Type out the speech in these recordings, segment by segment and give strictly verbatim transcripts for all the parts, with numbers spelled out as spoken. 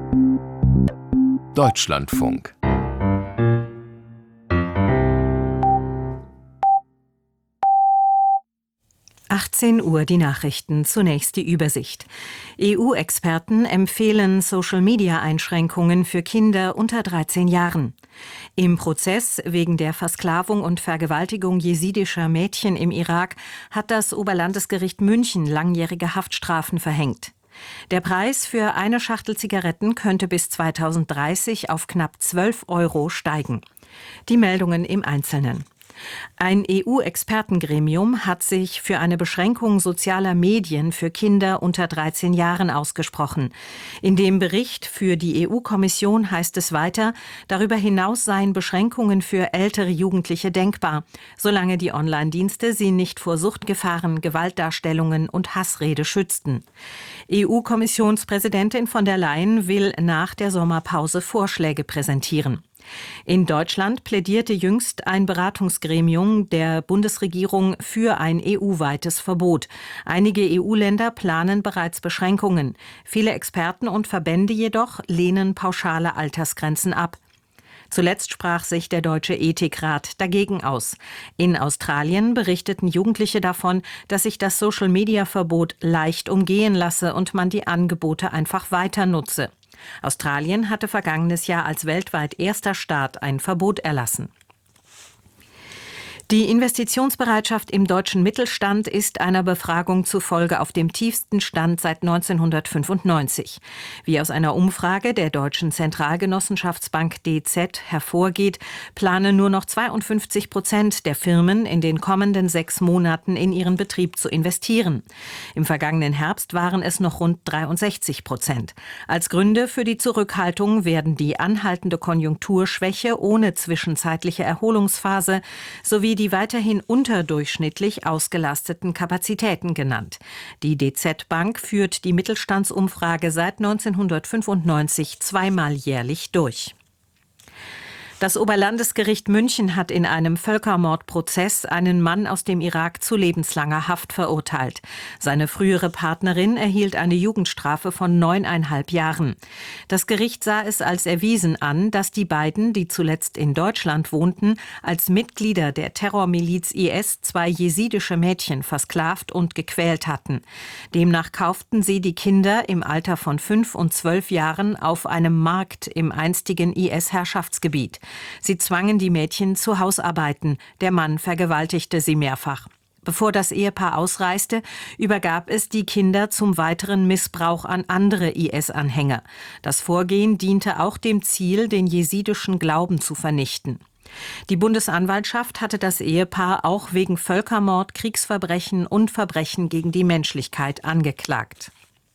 Deutschlandfunk. achtzehn Uhr die Nachrichten, zunächst die Übersicht. E U-Experten empfehlen Social-Media-Einschränkungen für Kinder unter dreizehn Jahren. Im Prozess wegen der Versklavung und Vergewaltigung jesidischer Mädchen im Irak hat das Oberlandesgericht München langjährige Haftstrafen verhängt. Der Preis für eine Schachtel Zigaretten könnte bis zweitausenddreißig auf knapp zwölf Euro steigen. Die Meldungen im Einzelnen. Ein E U-Expertengremium hat sich für eine Beschränkung sozialer Medien für Kinder unter dreizehn Jahren ausgesprochen. In dem Bericht für die E U-Kommission heißt es weiter, darüber hinaus seien Beschränkungen für ältere Jugendliche denkbar, solange die Online-Dienste sie nicht vor Suchtgefahren, Gewaltdarstellungen und Hassrede schützten. E U-Kommissionspräsidentin von der Leyen will nach der Sommerpause Vorschläge präsentieren. In Deutschland plädierte jüngst ein Beratungsgremium der Bundesregierung für ein E U-weites Verbot. Einige E U-Länder planen bereits Beschränkungen. Viele Experten und Verbände jedoch lehnen pauschale Altersgrenzen ab. Zuletzt sprach sich der Deutsche Ethikrat dagegen aus. In Australien berichteten Jugendliche davon, dass sich das Social-Media-Verbot leicht umgehen lasse und man die Angebote einfach weiter nutze. Australien hatte vergangenes Jahr als weltweit erster Staat ein Verbot erlassen. Die Investitionsbereitschaft im deutschen Mittelstand ist einer Befragung zufolge auf dem tiefsten Stand seit neunzehnhundertfünfundneunzig. Wie aus einer Umfrage der Deutschen Zentralgenossenschaftsbank D Z hervorgeht, planen nur noch zweiundfünfzig Prozent der Firmen in den kommenden sechs Monaten in ihren Betrieb zu investieren. Im vergangenen Herbst waren es noch rund dreiundsechzig Prozent. Als Gründe für die Zurückhaltung werden die anhaltende Konjunkturschwäche ohne zwischenzeitliche Erholungsphase sowie die weiterhin unterdurchschnittlich ausgelasteten Kapazitäten genannt. Die D Z-Bank führt die Mittelstandsumfrage seit neunzehnhundertfünfundneunzig zweimal jährlich durch. Das Oberlandesgericht München hat in einem Völkermordprozess einen Mann aus dem Irak zu lebenslanger Haft verurteilt. Seine frühere Partnerin erhielt eine Jugendstrafe von neuneinhalb Jahren. Das Gericht sah es als erwiesen an, dass die beiden, die zuletzt in Deutschland wohnten, als Mitglieder der Terrormiliz I S zwei jesidische Mädchen versklavt und gequält hatten. Demnach kauften sie die Kinder im Alter von fünf und zwölf Jahren auf einem Markt im einstigen I S-Herrschaftsgebiet. Sie zwangen die Mädchen zu Hausarbeiten. Der Mann vergewaltigte sie mehrfach. Bevor das Ehepaar ausreiste, übergab es die Kinder zum weiteren Missbrauch an andere I S-Anhänger. Das Vorgehen diente auch dem Ziel, den jesidischen Glauben zu vernichten. Die Bundesanwaltschaft hatte das Ehepaar auch wegen Völkermord, Kriegsverbrechen und Verbrechen gegen die Menschlichkeit angeklagt.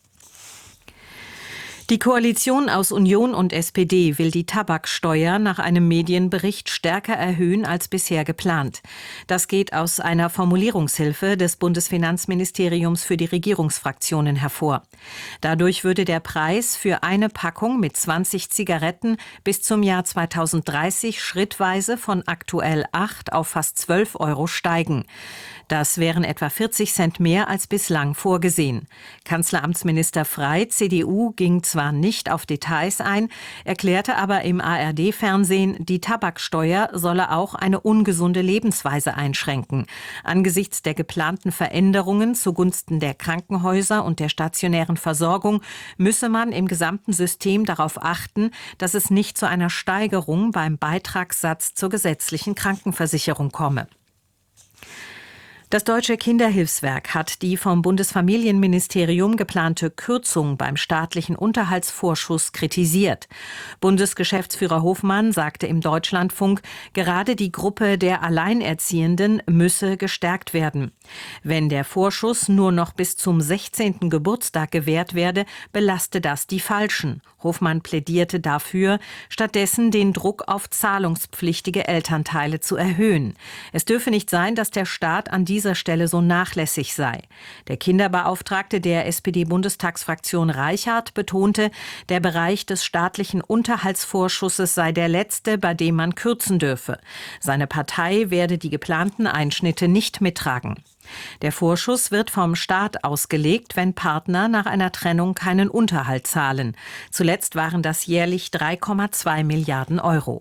Die Koalition aus Union und S P D will die Tabaksteuer nach einem Medienbericht stärker erhöhen als bisher geplant. Das geht aus einer Formulierungshilfe des Bundesfinanzministeriums für die Regierungsfraktionen hervor. Dadurch würde der Preis für eine Packung mit zwanzig Zigaretten bis zum Jahr zweitausenddreißig schrittweise von aktuell acht auf fast zwölf Euro steigen. Das wären etwa vierzig Cent mehr als bislang vorgesehen. Kanzleramtsminister Frey, C D U, ging zwar nicht auf Details ein, erklärte aber im A R D-Fernsehen, die Tabaksteuer solle auch eine ungesunde Lebensweise einschränken. Angesichts der geplanten Veränderungen zugunsten der Krankenhäuser und der stationären Versorgung müsse man im gesamten System darauf achten, dass es nicht zu einer Steigerung beim Beitragssatz zur gesetzlichen Krankenversicherung komme. Das Deutsche Kinderhilfswerk hat die vom Bundesfamilienministerium geplante Kürzung beim staatlichen Unterhaltsvorschuss kritisiert. Bundesgeschäftsführer Hofmann sagte im Deutschlandfunk, gerade die Gruppe der Alleinerziehenden müsse gestärkt werden. Wenn der Vorschuss nur noch bis zum sechzehnten Geburtstag gewährt werde, belaste das die Falschen. Hofmann plädierte dafür, stattdessen den Druck auf zahlungspflichtige Elternteile zu erhöhen. Es dürfe nicht sein, dass der Staat an dieser Stelle so nachlässig sei. Der Kinderbeauftragte der S P D-Bundestagsfraktion Reichart betonte, der Bereich des staatlichen Unterhaltsvorschusses sei der letzte, bei dem man kürzen dürfe. Seine Partei werde die geplanten Einschnitte nicht mittragen. Der Vorschuss wird vom Staat ausgelegt, wenn Partner nach einer Trennung keinen Unterhalt zahlen. Zuletzt waren das jährlich drei Komma zwei Milliarden Euro.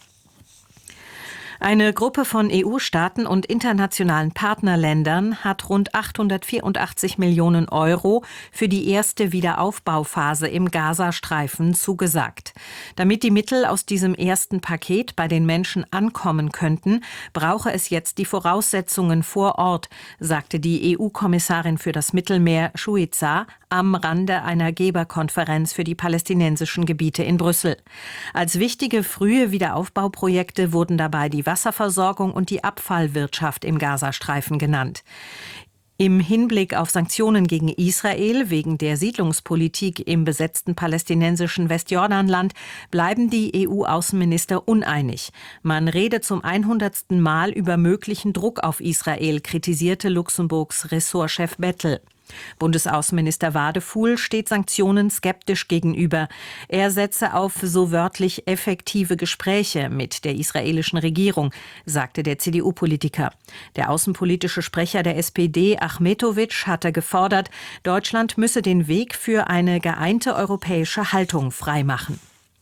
Eine Gruppe von E U-Staaten und internationalen Partnerländern hat rund achthundertvierundachtzig Millionen Euro für die erste Wiederaufbauphase im Gazastreifen zugesagt. Damit die Mittel aus diesem ersten Paket bei den Menschen ankommen könnten, brauche es jetzt die Voraussetzungen vor Ort, sagte die E U-Kommissarin für das Mittelmeer Shuiza am Rande einer Geberkonferenz für die palästinensischen Gebiete in Brüssel. Als wichtige frühe Wiederaufbauprojekte wurden dabei die Wasserversorgung und die Abfallwirtschaft im Gazastreifen genannt. Im Hinblick auf Sanktionen gegen Israel wegen der Siedlungspolitik im besetzten palästinensischen Westjordanland bleiben die E U-Außenminister uneinig. Man rede zum hundertsten Mal über möglichen Druck auf Israel, kritisierte Luxemburgs Ressortchef Bettel. Bundesaußenminister Wadefuhl steht Sanktionen skeptisch gegenüber. Er setze auf so wörtlich effektive Gespräche mit der israelischen Regierung, sagte der C D U-Politiker. Der außenpolitische Sprecher der S P D, Achmetovic, hatte gefordert, Deutschland müsse den Weg für eine geeinte europäische Haltung freimachen.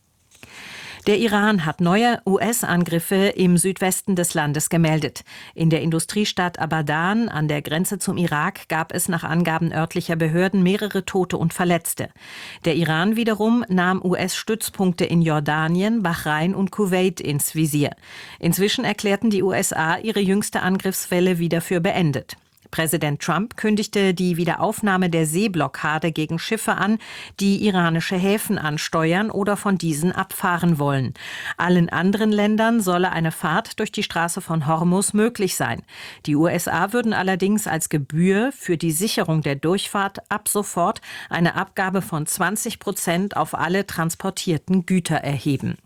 Der Iran hat neue U S-Angriffe im Südwesten des Landes gemeldet. In der Industriestadt Abadan an der Grenze zum Irak gab es nach Angaben örtlicher Behörden mehrere Tote und Verletzte. Der Iran wiederum nahm U S-Stützpunkte in Jordanien, Bahrain und Kuwait ins Visier. Inzwischen erklärten die U S A ihre jüngste Angriffswelle wieder für beendet. Präsident Trump kündigte die Wiederaufnahme der Seeblockade gegen Schiffe an, die iranische Häfen ansteuern oder von diesen abfahren wollen. Allen anderen Ländern solle eine Fahrt durch die Straße von Hormuz möglich sein. Die U S A würden allerdings als Gebühr für die Sicherung der Durchfahrt ab sofort eine Abgabe von zwanzig Prozent auf alle transportierten Güter erheben.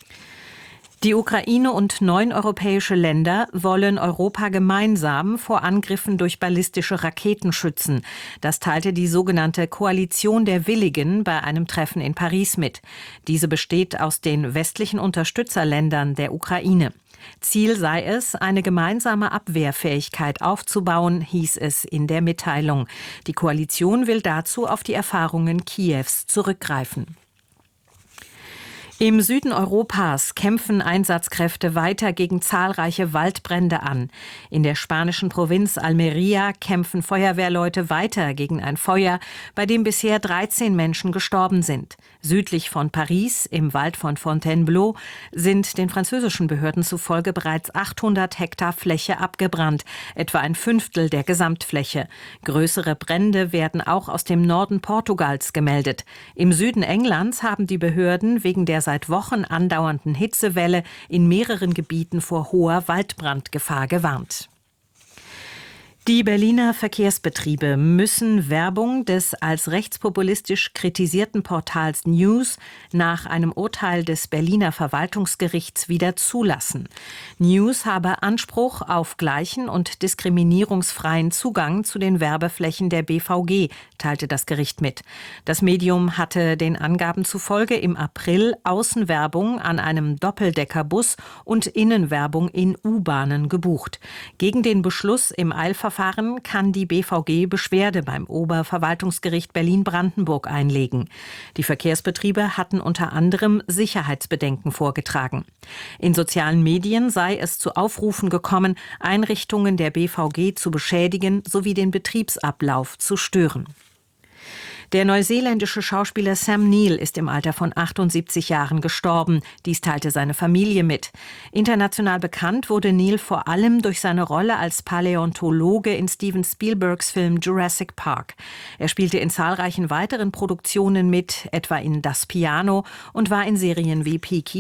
Die Ukraine und neun europäische Länder wollen Europa gemeinsam vor Angriffen durch ballistische Raketen schützen. Das teilte die sogenannte Koalition der Willigen bei einem Treffen in Paris mit. Diese besteht aus den westlichen Unterstützerländern der Ukraine. Ziel sei es, eine gemeinsame Abwehrfähigkeit aufzubauen, hieß es in der Mitteilung. Die Koalition will dazu auf die Erfahrungen Kiews zurückgreifen. Im Süden Europas kämpfen Einsatzkräfte weiter gegen zahlreiche Waldbrände an. In der spanischen Provinz Almería kämpfen Feuerwehrleute weiter gegen ein Feuer, bei dem bisher dreizehn Menschen gestorben sind. Südlich von Paris, im Wald von Fontainebleau, sind den französischen Behörden zufolge bereits achthundert Hektar Fläche abgebrannt, etwa ein Fünftel der Gesamtfläche. Größere Brände werden auch aus dem Norden Portugals gemeldet. Im Süden Englands haben die Behörden wegen der seit Wochen andauernden Hitzewelle in mehreren Gebieten vor hoher Waldbrandgefahr gewarnt. Die Berliner Verkehrsbetriebe müssen Werbung des als rechtspopulistisch kritisierten Portals News nach einem Urteil des Berliner Verwaltungsgerichts wieder zulassen. News habe Anspruch auf gleichen und diskriminierungsfreien Zugang zu den Werbeflächen der B V G, teilte das Gericht mit. Das Medium hatte den Angaben zufolge im April Außenwerbung an einem Doppeldeckerbus und Innenwerbung in U-Bahnen gebucht. Gegen den Beschluss im Eilverfahren kann die B V G Beschwerde beim Oberverwaltungsgericht Berlin-Brandenburg einlegen. Die Verkehrsbetriebe hatten unter anderem Sicherheitsbedenken vorgetragen. In sozialen Medien sei es zu Aufrufen gekommen, Einrichtungen der B V G zu beschädigen sowie den Betriebsablauf zu stören. Der neuseeländische Schauspieler Sam Neill ist im Alter von achtundsiebzig Jahren gestorben. Dies teilte seine Familie mit. International bekannt wurde Neill vor allem durch seine Rolle als Paläontologe in Steven Spielbergs Film Jurassic Park. Er spielte in zahlreichen weiteren Produktionen mit, etwa in Das Piano, und war in Serien wie Peaky